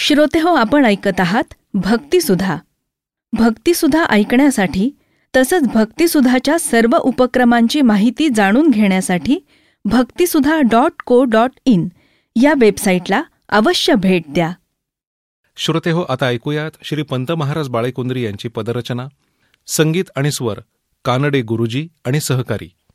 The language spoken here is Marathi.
श्रोतेहो, आपण ऐकत आहात भक्तिसुधा. भक्तिसुधा ऐकण्यासाठी तसंच भक्तिसुधाच्या सर्व उपक्रमांची माहिती जाणून घेण्यासाठी भक्तिसुधा.co.in या वेबसाईटला अवश्य भेट द्या. श्रोतेहो, आता ऐकूयात श्री पंत महाराज बाळेकुंद्री यांची पदरचना. संगीत आणि स्वर कानडे गुरुजी आणि सहकारी.